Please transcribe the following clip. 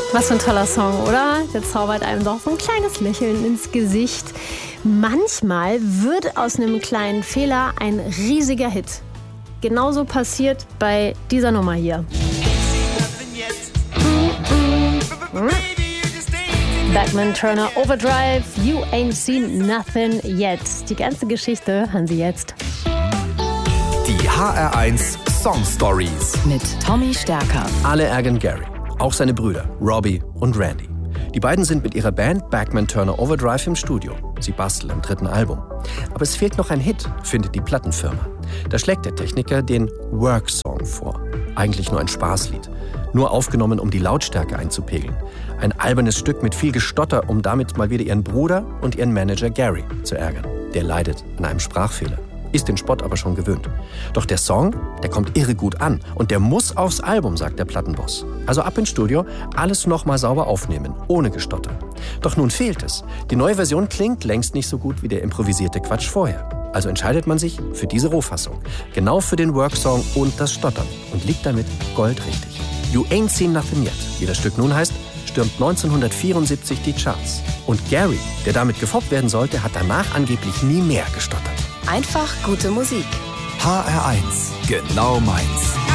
Was für ein toller Song, oder? Der zaubert einem doch so ein kleines Lächeln ins Gesicht. Manchmal wird aus einem kleinen Fehler ein riesiger Hit. Genauso passiert bei dieser Nummer hier. Bachman Turner Overdrive, You Ain't Seen Nothing Yet. Die ganze Geschichte hören Sie jetzt. Die HR1 Song Stories mit Tommy Stärker. Alle ärgern Gary, auch seine Brüder Robbie und Randy. Die beiden sind mit ihrer Band Bachman Turner Overdrive im Studio. Sie basteln am 3. Album. Aber es fehlt noch ein Hit, findet die Plattenfirma. Da schlägt der Techniker den Work-Song vor. Eigentlich nur ein Spaßlied. Nur aufgenommen, um die Lautstärke einzupegeln. Ein albernes Stück mit viel Gestotter, um damit mal wieder ihren Bruder und ihren Manager Gary zu ärgern. Der leidet an einem Sprachfehler. Ist den Spott aber schon gewöhnt. Doch der Song, der kommt irre gut an. Und der muss aufs Album, sagt der Plattenboss. Also ab ins Studio, alles nochmal sauber aufnehmen, ohne Gestotter. Doch nun fehlt es. Die neue Version klingt längst nicht so gut wie der improvisierte Quatsch vorher. Also entscheidet man sich für diese Rohfassung. Genau für den Worksong und das Stottern. Und liegt damit goldrichtig. You Ain't Seen Nothing Yet, wie das Stück nun heißt, stürmt 1974 die Charts. Und Gary, der damit gefoppt werden sollte, hat danach angeblich nie mehr gestottert. Einfach gute Musik. HR1, genau meins.